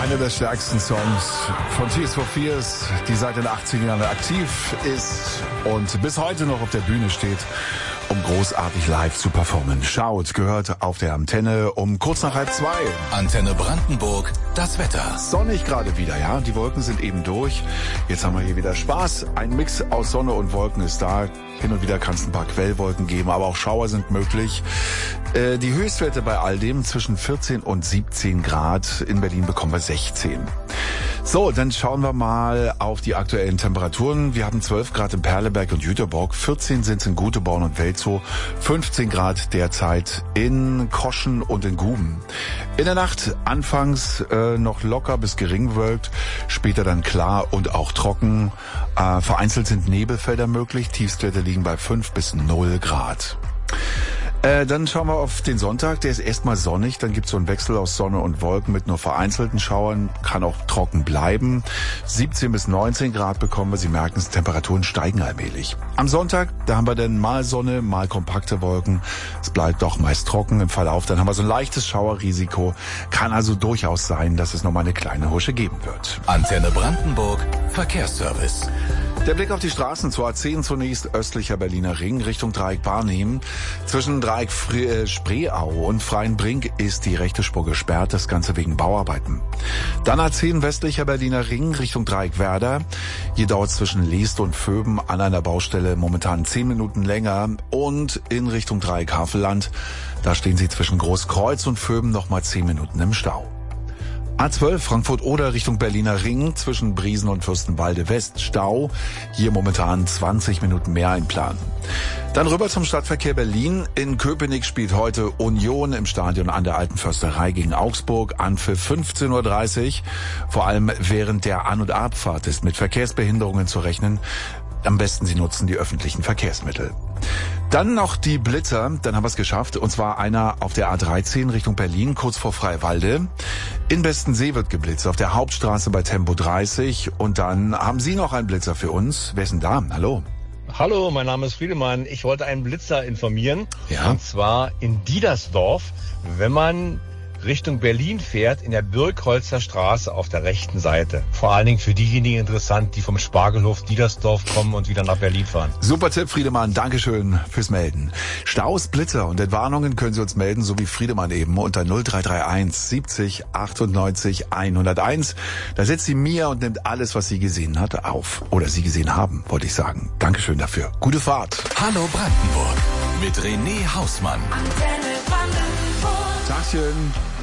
Einer der stärksten Songs von Tears for Fears, die seit den 80er Jahren aktiv ist und bis heute noch auf der Bühne steht, um großartig live zu performen. Schaut, gehört auf der Antenne um kurz nach 1:30. Antenne Brandenburg, das Wetter. Sonnig gerade wieder, ja. Die Wolken sind eben durch. Jetzt haben wir hier wieder Spaß. Ein Mix aus Sonne und Wolken ist da. Hin und wieder kann es ein paar Quellwolken geben, aber auch Schauer sind möglich. Die Höchstwerte bei all dem zwischen 14 und 17 Grad. In Berlin bekommen wir 16. So, dann schauen wir mal auf die aktuellen Temperaturen. Wir haben 12 Grad in Perleberg und Jüterbock, 14 sind es in Guteborn und Welzow, 15 Grad derzeit in Koschen und in Guben. In der Nacht anfangs noch locker bis gering bewölkt, später dann klar und auch trocken. Vereinzelt sind Nebelfelder möglich, Tiefstwerte liegen bei 5 bis 0 Grad. Dann schauen wir auf den Sonntag, der ist erstmal sonnig, dann gibt es so einen Wechsel aus Sonne und Wolken mit nur vereinzelten Schauern, kann auch trocken bleiben. 17 bis 19 Grad bekommen wir, Sie merken es, Temperaturen steigen allmählich. Am Sonntag, da haben wir dann mal Sonne, mal kompakte Wolken, es bleibt doch meist trocken im Verlauf, dann haben wir so ein leichtes Schauerrisiko, kann also durchaus sein, dass es nochmal eine kleine Husche geben wird. Antenne Brandenburg, Verkehrsservice. Der Blick auf die Straßen zur A10 zunächst, östlicher Berliner Ring, Richtung Dreieck Barnim. Zwischen Dreieck Spreeau und Freienbrink ist die rechte Spur gesperrt, das Ganze wegen Bauarbeiten. Dann A10 westlicher Berliner Ring, Richtung Dreieck Werder. Hier dauert es zwischen Leest und Vöben an einer Baustelle momentan 10 Minuten länger. Und in Richtung Dreieck Havelland, da stehen Sie zwischen Großkreuz und Vöben nochmal 10 Minuten im Stau. A12 Frankfurt-Oder Richtung Berliner Ring, zwischen Briesen und Fürstenwalde West Stau. Hier momentan 20 Minuten mehr einplanen. Dann rüber zum Stadtverkehr Berlin. In Köpenick spielt heute Union im Stadion an der Alten Försterei gegen Augsburg. Anpfiff 15:30 Uhr. Vor allem während der An- und Abfahrt ist mit Verkehrsbehinderungen zu rechnen. Am besten Sie nutzen die öffentlichen Verkehrsmittel. Dann noch die Blitzer, dann haben wir es geschafft. Und zwar einer auf der A13 Richtung Berlin, kurz vor Freiwalde. In Bestensee wird geblitzt, auf der Hauptstraße bei Tempo 30. Und dann haben Sie noch einen Blitzer für uns. Wer ist denn da? Hallo. Hallo, mein Name ist Friedemann. Ich wollte einen Blitzer informieren. Ja. Und zwar in Diedersdorf, wenn man Richtung Berlin fährt, in der Birkholzer Straße auf der rechten Seite. Vor allen Dingen für diejenigen interessant, die vom Spargelhof Diedersdorf kommen und wieder nach Berlin fahren. Super Tipp, Friedemann. Dankeschön fürs Melden. Staus, Blitzer und Entwarnungen können Sie uns melden, so wie Friedemann eben, unter 0331 70 98 101. Da setzt sie mir und nimmt alles, was sie gesehen hat, auf. Oder Sie gesehen haben, wollte ich sagen. Dankeschön dafür. Gute Fahrt. Hallo Brandenburg mit René Hausmann. Antenne Brandenburg. Tagchen.